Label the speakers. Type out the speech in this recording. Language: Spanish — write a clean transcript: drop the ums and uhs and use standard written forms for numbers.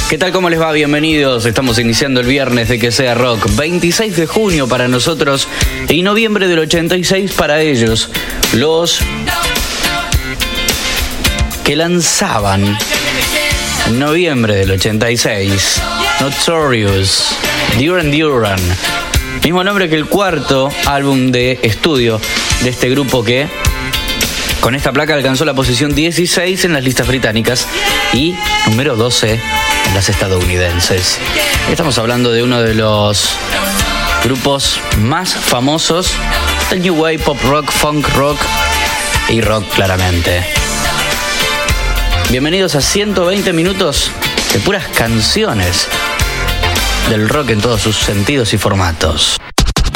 Speaker 1: ¿Qué tal? ¿Cómo les va? Bienvenidos. Estamos iniciando el viernes de Que Sea Rock. 26 de junio para nosotros y noviembre del 86 para ellos. Los que lanzaban en noviembre del 86 Notorious, Duran Duran. Mismo nombre que el cuarto álbum de estudio de este grupo que con esta placa alcanzó la posición 16 en las listas británicas y número 12 en las estadounidenses. Estamos hablando de uno de los grupos más famosos del New Wave, Pop Rock, Funk Rock y Rock claramente. Bienvenidos a 120 minutos de puras canciones del rock en todos sus sentidos y formatos.